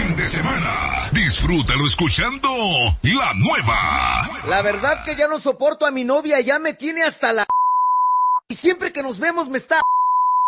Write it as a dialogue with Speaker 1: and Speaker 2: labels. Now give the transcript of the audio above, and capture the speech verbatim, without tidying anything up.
Speaker 1: fin de semana. Disfrútalo escuchando La Nueva.
Speaker 2: La verdad que ya no soporto a mi novia, ya me tiene hasta la... Y siempre que nos vemos me está...